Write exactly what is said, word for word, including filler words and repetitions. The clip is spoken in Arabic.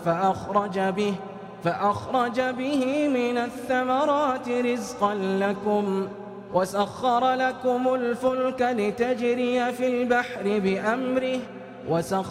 فأخرج به فأخرج به من الثمرات رزقا لكم وسخر لكم الفلك لتجري في البحر بأمره وسخر